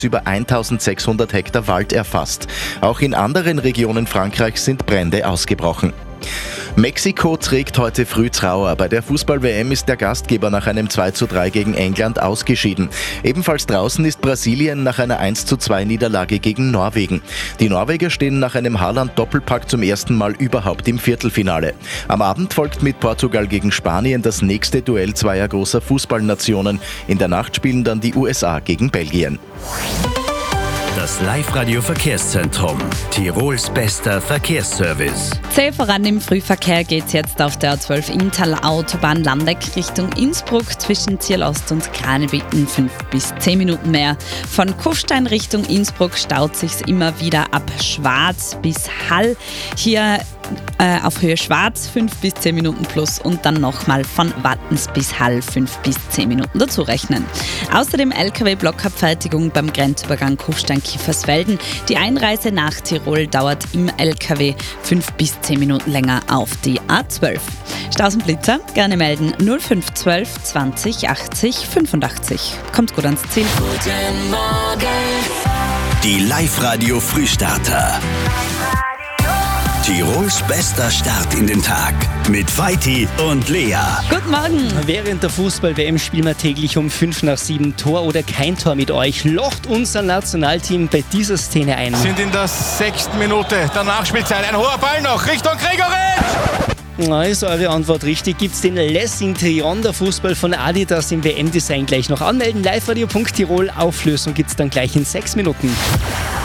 über 1600 Hektar Wald erfasst. Auch in anderen Regionen Frankreichs sind Brände ausgebrochen. Mexiko trägt heute früh Trauer. Bei der Fußball-WM ist der Gastgeber nach einem 2:3 gegen England ausgeschieden. Ebenfalls draußen ist Brasilien nach einer 1:2 Niederlage gegen Norwegen. Die Norweger stehen nach einem Haaland-Doppelpack zum ersten Mal überhaupt im Viertelfinale. Am Abend folgt mit Portugal gegen Spanien das nächste Duell zweier großer Fußballnationen. In der Nacht spielen dann die USA gegen Belgien. Das Live-Radio-Verkehrszentrum. Tirols bester Verkehrsservice. Zäh voran im Frühverkehr geht's jetzt auf der A12 Inntal Autobahn Landeck Richtung Innsbruck zwischen Ziel Ost und Kranebitten 5 bis 10 Minuten mehr. Von Kufstein Richtung Innsbruck staut sich's immer wieder ab Schwarz bis Hall. Hier auf Höhe Schwarz 5 bis 10 Minuten plus und dann nochmal von Wattens bis Hall 5 bis 10 Minuten dazu rechnen. Außerdem LKW-Blockabfertigung beim Grenzübergang Kufstein-Kiefersfelden. Die Einreise nach Tirol dauert im LKW 5 bis 10 Minuten länger auf die A12. Staus und Blitzer gerne melden 0512 20 80 85. Kommt gut ans Ziel. Guten Morgen. Die Live-Radio Frühstarter. Tirols bester Start in den Tag mit Vaiti und Lea. Guten Morgen. Während der Fußball-WM spielen wir täglich um 5 nach 7 Tor oder kein Tor mit euch. Locht unser Nationalteam bei dieser Szene ein. Sind in der 6. Minute der Nachspielzeit. Ein hoher Ball noch Richtung Gregoritsch. Na, ist eure Antwort richtig? Gibt's den Lessing Trionder Fußball von Adidas im WM-Design gleich noch anmelden. liveradio.tirol. Auflösung gibt's dann gleich in 6 Minuten.